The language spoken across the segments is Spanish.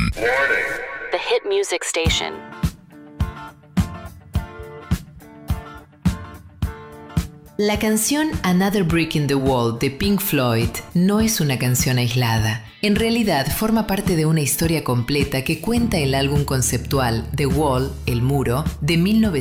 The Hit Music Station. La canción Another Brick in the Wall de Pink Floyd no es una canción aislada. En realidad forma parte de una historia completa que cuenta el álbum conceptual The Wall, El Muro, de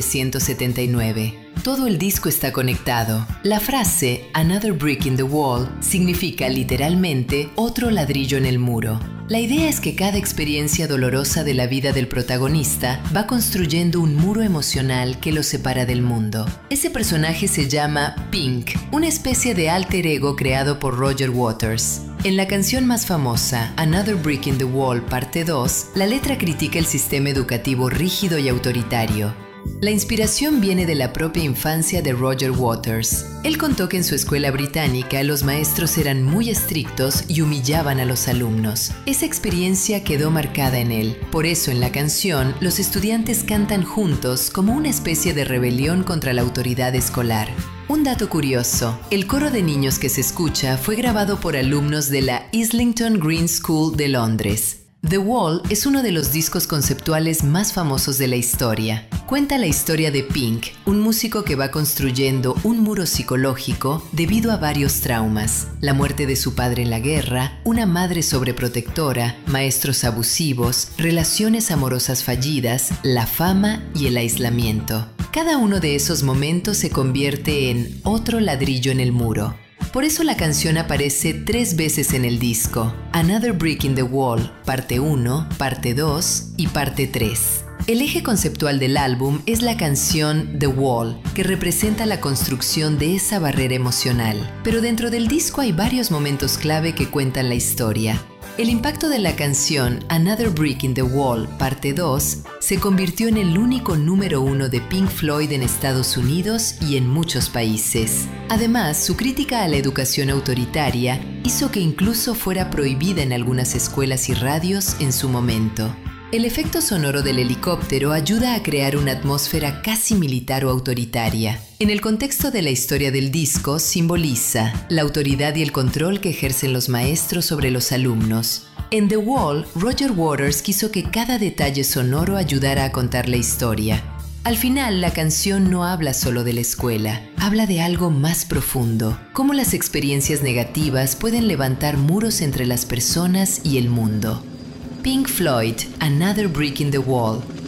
1979. Todo el disco está conectado. La frase Another Brick in the Wall significa literalmente otro ladrillo en el muro. La idea es que cada experiencia dolorosa de la vida del protagonista va construyendo un muro emocional que lo separa del mundo. Ese personaje se llama Pink, una especie de alter ego creado por Roger Waters. En la canción más famosa, Another Brick in the Wall, parte 2, la letra critica el sistema educativo rígido y autoritario. La inspiración viene de la propia infancia de Roger Waters. Él contó que en su escuela británica los maestros eran muy estrictos y humillaban a los alumnos. Esa experiencia quedó marcada en él. Por eso en la canción los estudiantes cantan juntos como una especie de rebelión contra la autoridad escolar. Un dato curioso, el coro de niños que se escucha fue grabado por alumnos de la Islington Green School de Londres. The Wall es uno de los discos conceptuales más famosos de la historia. Cuenta la historia de Pink, un músico que va construyendo un muro psicológico debido a varios traumas: la muerte de su padre en la guerra, una madre sobreprotectora, maestros abusivos, relaciones amorosas fallidas, la fama y el aislamiento. Cada uno de esos momentos se convierte en otro ladrillo en el muro. Por eso la canción aparece 3 veces en el disco: Another Brick in the Wall, parte 1, parte 2 y parte 3. El eje conceptual del álbum es la canción The Wall, que representa la construcción de esa barrera emocional. Pero dentro del disco hay varios momentos clave que cuentan la historia. El impacto de la canción Another Brick in the Wall, parte 2, se convirtió en el único número 1 de Pink Floyd en Estados Unidos y en muchos países. Además, su crítica a la educación autoritaria hizo que incluso fuera prohibida en algunas escuelas y radios en su momento. El efecto sonoro del helicóptero ayuda a crear una atmósfera casi militar o autoritaria. En el contexto de la historia del disco, simboliza la autoridad y el control que ejercen los maestros sobre los alumnos. En The Wall, Roger Waters quiso que cada detalle sonoro ayudara a contar la historia. Al final, la canción no habla solo de la escuela, habla de algo más profundo: cómo las experiencias negativas pueden levantar muros entre las personas y el mundo. Pink Floyd, Another Brick in the Wall,